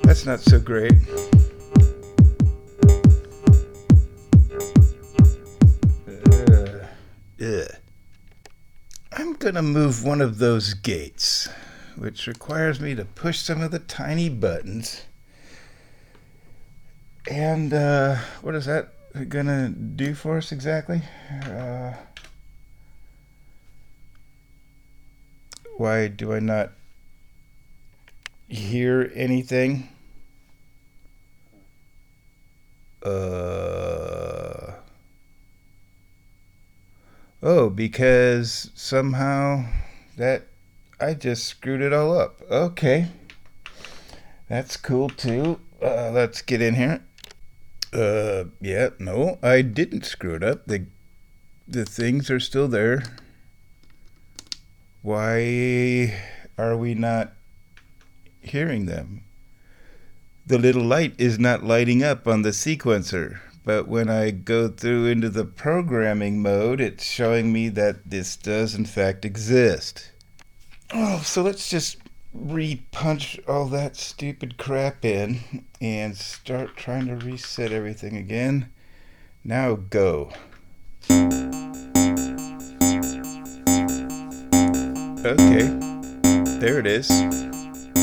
That's not so great. I'm gonna move one of those gates, which requires me to push some of the tiny buttons. And what is that gonna do for us exactly? Why do I not hear anything? Oh, because somehow that I just screwed it all up. Okay. That's cool too. Let's get in here. Yeah, no, I didn't screw it up. The things are still there. Why are we not hearing them? The little light is not lighting up on the sequencer, but when I go through into the programming mode, it's showing me that this does in fact exist. Oh, so let's just re-punch all that stupid crap in and start trying to reset everything again. Now go. Okay, there it is.